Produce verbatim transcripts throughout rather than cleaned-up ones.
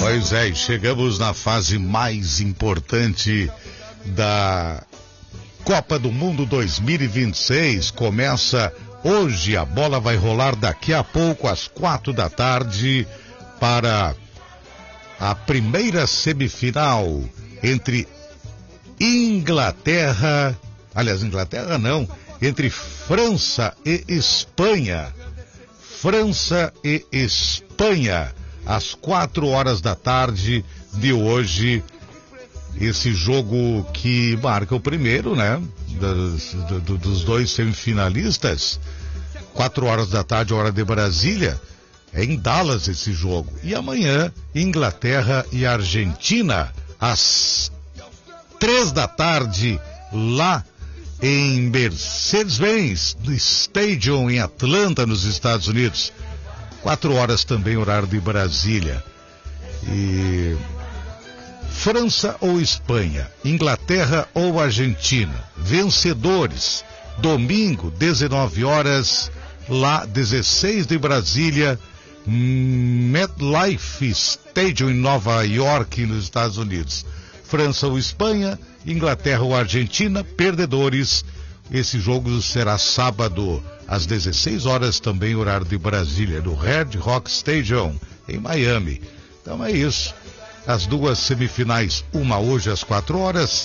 Pois é, chegamos na fase mais importante da Copa do Mundo dois mil e vinte e seis. Começa hoje, a bola vai rolar daqui a pouco às quatro da tarde para a primeira semifinal entre Inglaterra, aliás, Inglaterra não, entre França e Espanha. França e Espanha, às quatro horas da tarde de hoje. Esse jogo que marca o primeiro, né, dos, do, dos dois semifinalistas. Quatro horas da tarde, hora de Brasília. É em Dallas esse jogo. E amanhã, Inglaterra e Argentina, às três da tarde, lá em Mercedes-Benz Stadium, em Atlanta, nos Estados Unidos. Quatro horas também, horário de Brasília. E França ou Espanha, Inglaterra ou Argentina, vencedores, domingo, dezenove horas, lá, dezesseis de Brasília, MetLife Stadium, em Nova York, nos Estados Unidos. França ou Espanha, Inglaterra ou Argentina, perdedores. Esse jogo será sábado, às dezesseis horas, também horário de Brasília, no Red Rock Stadium, em Miami. Então é isso. As duas semifinais, uma hoje às quatro horas,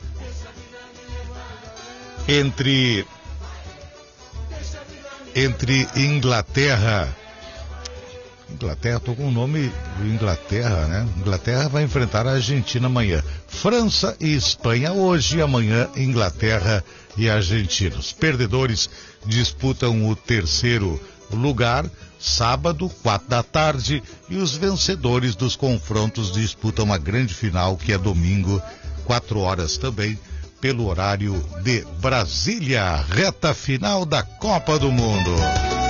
entre, entre Inglaterra... Inglaterra, tô com o nome Inglaterra, né? Inglaterra vai enfrentar a Argentina amanhã. França e Espanha hoje, amanhã Inglaterra e Argentina. Os perdedores disputam o terceiro lugar, sábado, quatro da tarde, e os vencedores dos confrontos disputam a grande final, que é domingo, quatro horas também, pelo horário de Brasília, reta final da Copa do Mundo.